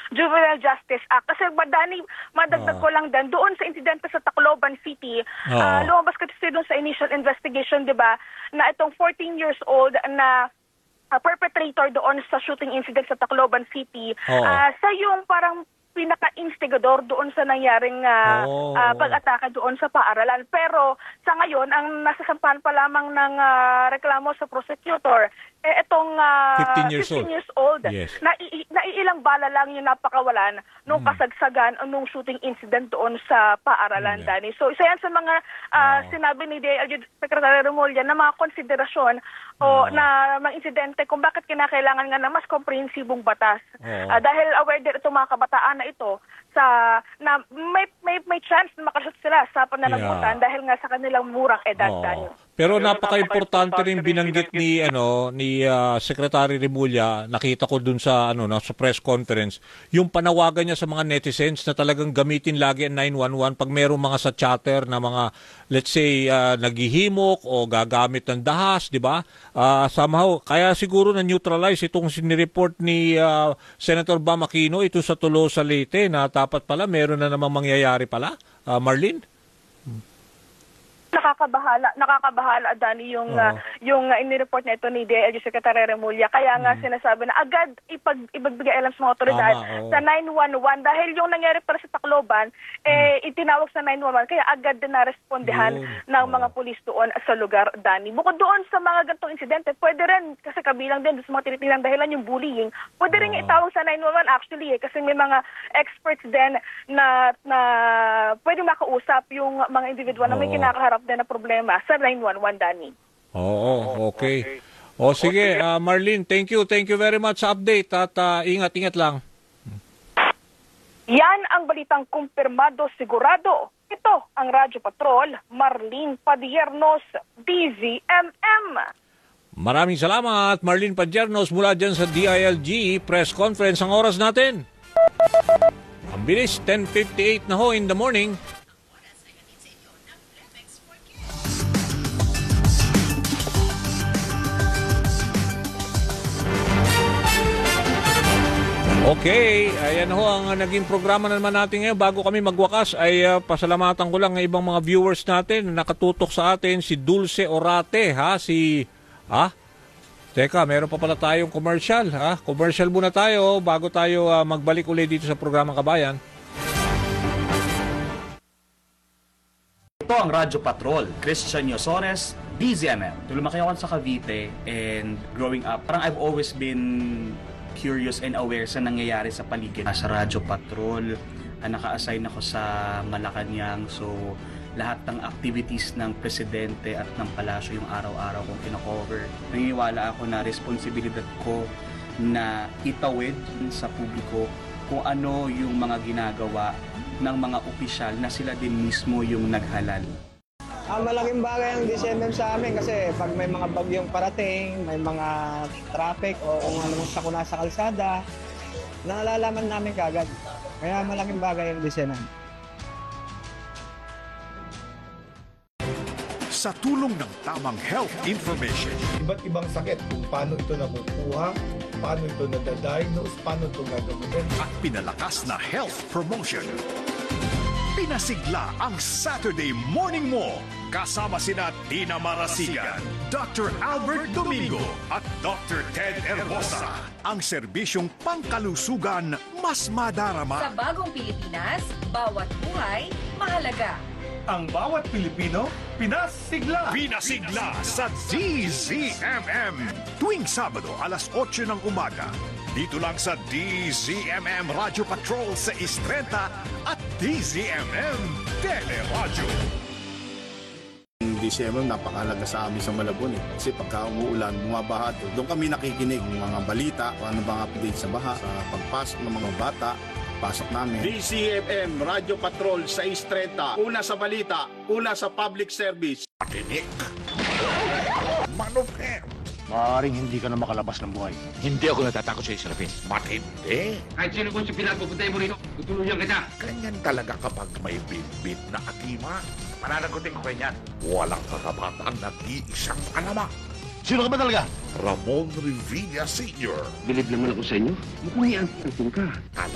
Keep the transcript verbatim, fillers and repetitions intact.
Juvenile Justice Act. Kasi madani, madagdag Oo. ko lang din, doon sa insidente sa Tacloban City, Oo. ah, lumabas kasi doon sa initial investigation, di ba, na itong fourteen years old na ah, perpetrator doon sa shooting incident sa Tacloban City, Oo. ah, sa yung parang pinaka-instigador doon sa nangyaring uh, Oo. uh, pag-atake doon sa paaralan. Pero sa ngayon, ang nasasampahan pa lamang ng uh, reklamo sa prosecutor, eh, itong uh, fifteen years old. years old, Yes. na naiilang bala lang yung napakawalan nung Hmm. kasagsagan o nung shooting incident doon sa paaralan, Yeah. Danny. So isa yan sa mga uh, Oo. sinabi ni D I L G Secretary Remulla na mga konsiderasyon o Oo. na mga insidente kung bakit kinakailangan nga ng mas komprehensibong batas. Oo. Ah, dahil aware din itong mga kabataan na ito sa na may may may chance na makashoot sila sa pananagutan Yeah. dahil nga sa kanilang murang edad, Oo. Danny. Pero napaka-importante rin binanggit ni ano ni ah, Secretary Remulla, nakita ko dun sa ano na sa press conference, yung panawagan niya sa mga netizens na talagang gamitin lagi ang nine one one pag merong mga sa chatter na mga let's say ah, naghihimok o gagamit ng dahas, di ba? Ah, somehow kaya siguro na neutralize itong sinireport ni ah, Senator Bam Aquino ito sa Tulo sa Leyte na dapat pala meron na namang mangyayari pala. Ah, Marlene? Nakakabahala, nakakabahala Dani yung Oo. uh, yung uh, inireport na ito ni D I L G Secretary Remulla. Kaya nga Mm. sinasabi na agad ipag ibagbigay alam sa mga otoridad Tama, oo. sa nine one one dahil yung nangyari para sa Tacloban eh itinawag sa nine one one kaya agad din narespondehan Yun. ng Oo. mga pulis doon sa lugar, Dani. Bukod doon sa mga ganitong insidente, pwede rin kasi kabilang din sa mga tinitingnan dahilan yung bullying. Pwede rin Oo. itawag sa nine one one actually eh, kasi may mga experts din na na pwede makausap yung mga individual na may Oo. kinakaharap din na problema sa nine one one, Danny. Oo, okay. O sige, ah, Marlene, thank you. Thank you very much sa update at ah, ingat-ingat lang. Yan ang balitang kumpirmado sigurado. Ito ang Radyo Patrol, Marlene Padiernos, D Z M M. Maraming salamat, Marlene Padiernos mula dyan sa D I L G press conference. Ang oras natin. Ang bilis, ten fifty-eight na ho in the morning. Okay, ayan ho ang uh, naging programa na naman natin ngayon. Bago kami magwakas ay uh, pasalamatan ko lang ng ibang mga viewers natin na nakatutok sa atin, si Dulce Orate, ha, si ha. Teka, meron pa pala tayong commercial, ha. Commercial muna tayo bago tayo uh, magbalik ulit dito sa programang Kabayan. Ito ang Radyo Patrol, Christian Yosores, D Z M M. Lumaki ako sa Cavite and growing up, parang I've always been curious and aware sa nangyayari sa paligid. Sa Radyo Patrol, ah, naka-assign ako sa Malacanang, so lahat ng activities ng presidente at ng palasyo yung araw-araw kong kino-cover. Naniniwala ako na responsibilidad ko na itawid sa publiko kung ano yung mga ginagawa ng mga opisyal na sila din mismo yung naghalal. Ah, malaking bagay ang D C M M sa amin kasi pag may mga bagyong parating, may mga traffic o kung ano mang sakuna sa kalsada, nalalaman namin kagad. Kaya malaking bagay ang D C M M. Sa tulong ng tamang health information, Iba't ibang sakit kung paano ito nakukuha, paano ito nadadiagnose, paano ito gagawin. at pinalakas na health promotion. Pinasigla ang Saturday Morning Mo kasama sina Tina Marasigan, Doctor Albert Domingo at Doctor Ted Herbosa. Ang serbisyong pangkalusugan mas Sa madarama. bagong Pilipinas, bawat buhay mahalaga. Ang bawat Pilipino, pinasigla! Pinasigla sa D Z M M tuwing Sabado alas otso ng umaga. Dito lang sa D Z M M Radio Patrol sa Istrenta at D Z M M Teleradyo. Ang D C M M napakahalaga sa amin sa Malabon eh. Kasi pagka umuulan, bumabaha to. Doon kami nakikinig ng mga balita, kung ano bang update sa baha, sa pagpasok ng mga bata, pasok namin. D C M M Radio Patrol sa Istrenta. Una sa balita, una sa public service. Patinik. Manufem. Maaaring hindi ka na makalabas ng buhay. Hindi ako natatakot sa Israel. Matindi. Kahit sino kung si pinapupuntay mo rito, tutuluyan kita. Ganyan talaga kapag may bit-bit na atima. Pananagutin ko kanyan. Walang kakabata ang nag-iisang alamak. Sino ka ba talaga? Ramon Revilla Senior Bilib naman ako sa inyo. Mukhang iyan ka.